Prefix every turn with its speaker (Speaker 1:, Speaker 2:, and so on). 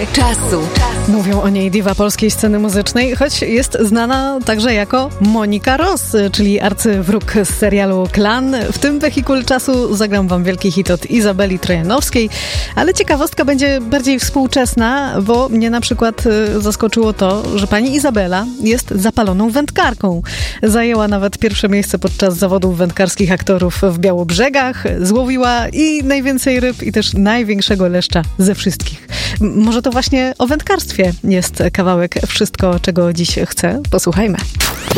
Speaker 1: czasu.
Speaker 2: Mówią o niej diwa polskiej sceny muzycznej, choć jest znana także jako Monika Ross, czyli arcywróg z serialu Klan. W tym wehikule czasu zagram wam wielki hit od Izabeli Trojanowskiej, ale ciekawostka będzie bardziej współczesna, bo mnie na przykład zaskoczyło to, że pani Izabela jest zapaloną wędkarką. Zajęła nawet pierwsze miejsce podczas zawodów wędkarskich aktorów w Białobrzegach, złowiła i najwięcej ryb i też największego leszcza ze wszystkich. Może to właśnie o wędkarstwie jest kawałek Wszystko, czego dziś chcę? Posłuchajmy.